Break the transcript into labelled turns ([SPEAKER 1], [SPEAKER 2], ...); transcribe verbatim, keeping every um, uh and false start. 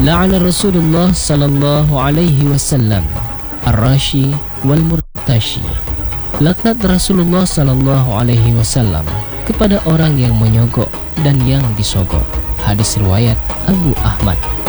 [SPEAKER 1] La'ana Rasulullah sallallahu alaihi wasallam ar-rashi wal murtashi. Laknat Rasulullah sallallahu alaihi wasallam kepada orang yang menyogok dan yang disogok. Hadis riwayat Abu Ahmad.